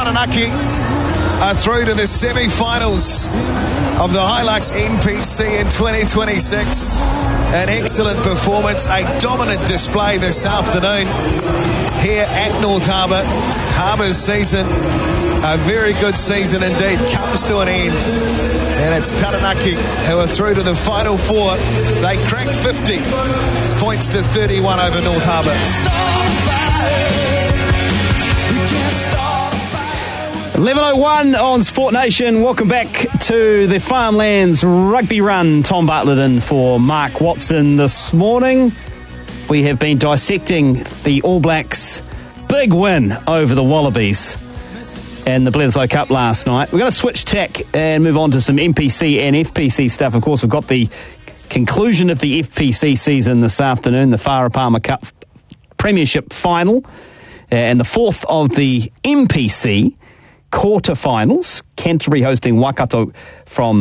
Taranaki are through to the semi-finals of the Hilux NPC in 2026. An excellent performance, a dominant display this afternoon here at North Harbour. Harbour's season, a very good season indeed, comes to an end. And it's Taranaki who are through to the final four. They cracked 50 points to 31 over North Harbour. 11:01 on Sport Nation. Welcome back to the Farmlands Rugby Run. Tom Bartlett in for Mark Watson this morning. We have been dissecting the All Blacks' big win over the Wallabies and the Bledisloe Cup last night. We're going to switch tack and move on to some NPC and FPC stuff. Of course, we've got the conclusion of the FPC season this afternoon, the Farah Palmer Cup Premiership Final, and the fourth of the NPC quarterfinals. Canterbury hosting Waikato from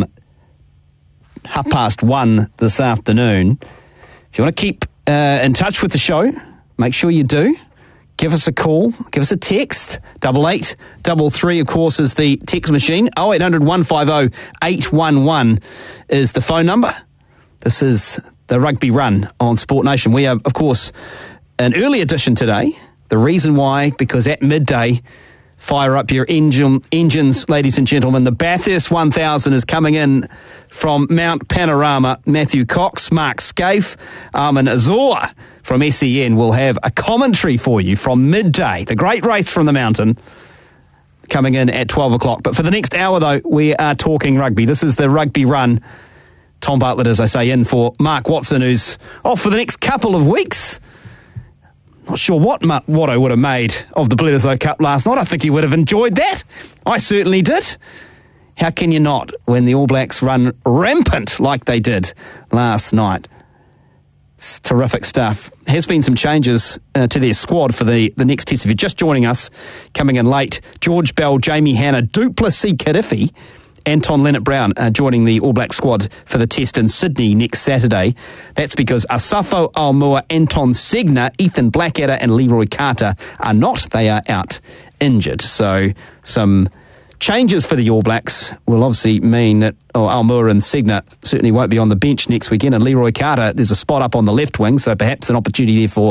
1:30 this afternoon. If you want to keep in touch with the show, make sure you do. Give us a call, give us a text. 8833, of course, is the text machine. 0800 150 811 is the phone number. This is the Rugby Run on Sport Nation. We are, of course, an early edition today. The reason why, because at midday, fire up your engines, ladies and gentlemen. The Bathurst 1000 is coming in from Mount Panorama. Matthew Cox, Mark Scaife, Armin Azor from SEN will have a commentary for you from midday. The great race from the mountain coming in at 12 o'clock. But for the next hour, though, we are talking rugby. This is the Rugby Run. Tom Bartlett, as I say, in for Mark Watson, who's off for the next couple of weeks. Not sure what Watto would have made of the Bledisloe Cup last night. I think he would have enjoyed that. I certainly did. How can you not when the All Blacks run rampant like they did last night? It's terrific stuff. Has been some changes to their squad for the next test. If you're just joining us, coming in late, George Bell, Jamie Hanna, Duplessis Kirifi, Anton Leonard-Brown joining the All Black squad for the test in Sydney next Saturday. That's because Asafo Aumua, Anton Segner, Ethan Blackadder and Leroy Carter are not. They are out injured. So some changes for the All Blacks will obviously mean that Aumua and Segner certainly won't be on the bench next weekend. And Leroy Carter, there's a spot up on the left wing, so perhaps an opportunity there for